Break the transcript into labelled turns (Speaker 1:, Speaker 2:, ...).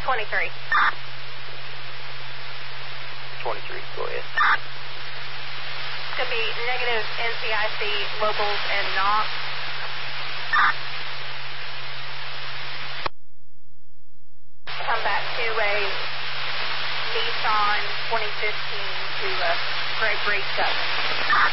Speaker 1: 23.
Speaker 2: 23, go ahead.
Speaker 1: It's going to be negative NCIC, locals, and NOx. Come back to a Nissan 2015 to Gregory 7.